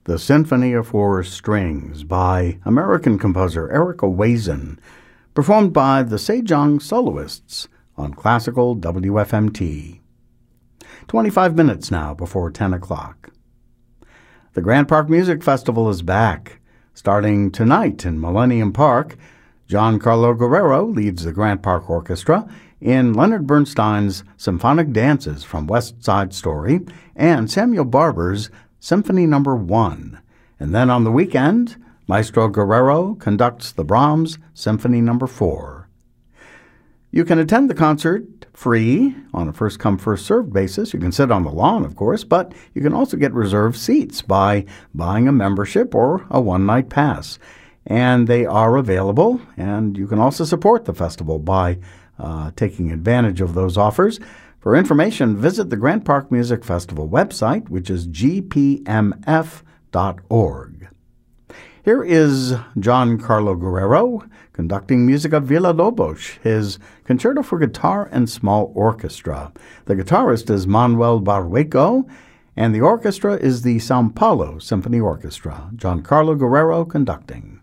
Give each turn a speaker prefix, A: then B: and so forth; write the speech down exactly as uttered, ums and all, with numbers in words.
A: The Symphony of Four Strings by American composer Erica Wazen, performed by the Sejong Soloists on Classical W F M T. twenty-five minutes now before ten o'clock. The Grant Park Music Festival is back. Starting tonight in Millennium Park, Giancarlo Guerrero leads the Grant Park Orchestra in Leonard Bernstein's Symphonic Dances from West Side Story and Samuel Barber's Symphony Number One. And then on the weekend, Maestro Guerrero conducts the Brahms Symphony Number Four. You can attend the concert free on a first-come, first-served basis. You can sit on the lawn, of course, but you can also get reserved seats by buying a membership or a one-night pass. And they are available, and you can also support the festival by uh, taking advantage of those offers. For information, visit the Grant Park Music Festival website, which is g p m f dot org. Here is Giancarlo Guerrero conducting music of Villa-Lobos, his concerto for guitar and small orchestra. The guitarist is Manuel Barrueco, and the orchestra is the São Paulo Symphony Orchestra. Giancarlo Guerrero conducting.